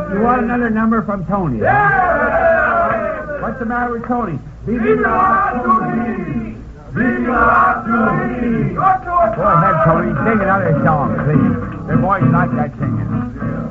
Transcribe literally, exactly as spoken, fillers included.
You want another number from Tony? Yeah! What's the matter with Tony? Viva Tony! Viva Tony! Go ahead, Tony. Sing another song, please. The boys like that singing.